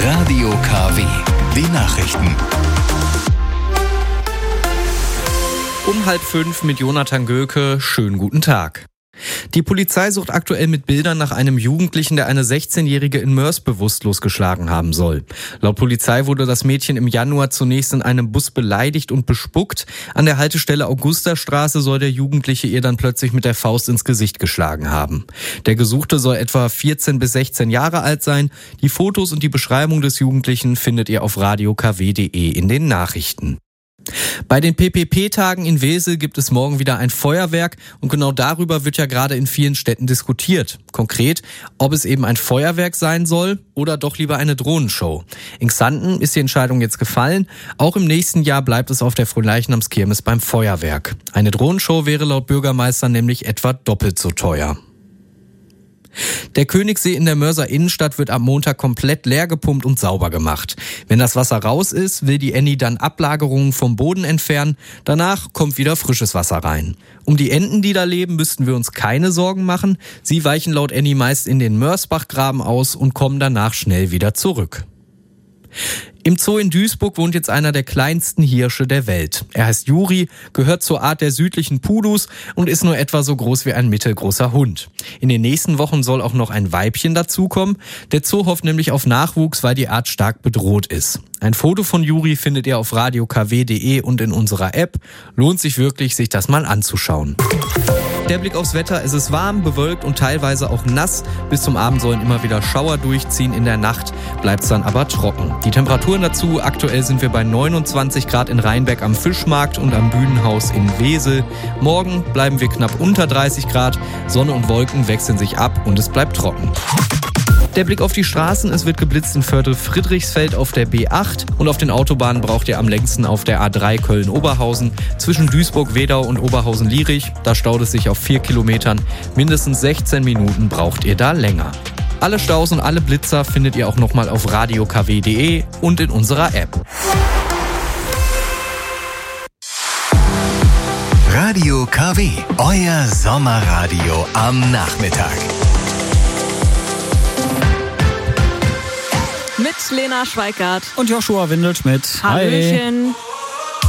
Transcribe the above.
Radio KW, die Nachrichten. Um 4:30 mit Jonathan Göke. Schönen guten Tag. Die Polizei sucht aktuell mit Bildern nach einem Jugendlichen, der eine 16-Jährige in Moers bewusstlos geschlagen haben soll. Laut Polizei wurde das Mädchen im Januar zunächst in einem Bus beleidigt und bespuckt. An der Haltestelle Augustastraße soll der Jugendliche ihr dann plötzlich mit der Faust ins Gesicht geschlagen haben. Der Gesuchte soll etwa 14 bis 16 Jahre alt sein. Die Fotos und die Beschreibung des Jugendlichen findet ihr auf radiokw.de in den Nachrichten. Bei den PPP-Tagen in Wesel gibt es morgen wieder ein Feuerwerk und genau darüber wird ja gerade in vielen Städten diskutiert. Konkret, ob es eben ein Feuerwerk sein soll oder doch lieber eine Drohnenshow. In Xanten ist die Entscheidung jetzt gefallen. Auch im nächsten Jahr bleibt es auf der Fronleichnamskirmes beim Feuerwerk. Eine Drohnenshow wäre laut Bürgermeister nämlich etwa doppelt so teuer. Der Königssee in der Moerser Innenstadt wird am Montag komplett leer gepumpt und sauber gemacht. Wenn das Wasser raus ist, will die Enni dann Ablagerungen vom Boden entfernen. Danach kommt wieder frisches Wasser rein. Um die Enten, die da leben, müssten wir uns keine Sorgen machen. Sie weichen laut Enni meist in den Mörsbachgraben aus und kommen danach schnell wieder zurück. Im Zoo in Duisburg wohnt jetzt einer der kleinsten Hirsche der Welt. Er heißt Juri, gehört zur Art der südlichen Pudus und ist nur etwa so groß wie ein mittelgroßer Hund. In den nächsten Wochen soll auch noch ein Weibchen dazukommen. Der Zoo hofft nämlich auf Nachwuchs, weil die Art stark bedroht ist. Ein Foto von Juri findet ihr auf radiokw.de und in unserer App. Lohnt sich wirklich, sich das mal anzuschauen. Der Blick aufs Wetter: Es ist warm, bewölkt und teilweise auch nass. Bis zum Abend sollen immer wieder Schauer durchziehen. In der Nacht bleibt es dann aber trocken. Die Temperaturen dazu: aktuell sind wir bei 29 Grad in Rheinberg am Fischmarkt und am Bühnenhaus in Wesel. Morgen bleiben wir knapp unter 30 Grad. Sonne und Wolken wechseln sich ab und es bleibt trocken. Der Blick auf die Straßen: Es wird geblitzt in Vörde-Friedrichsfeld auf der B8 und auf den Autobahnen braucht ihr am längsten auf der A3 Köln-Oberhausen zwischen Duisburg, Wedau und Oberhausen-Lierich. Da staut es sich auf 4 Kilometern. Mindestens 16 Minuten braucht ihr da länger. Alle Staus und alle Blitzer findet ihr auch nochmal auf radiokw.de und in unserer App. Radio KW, euer Sommerradio am Nachmittag. Mit Lena Schweikart und Joshua Windelschmidt. Hallöchen. Hi.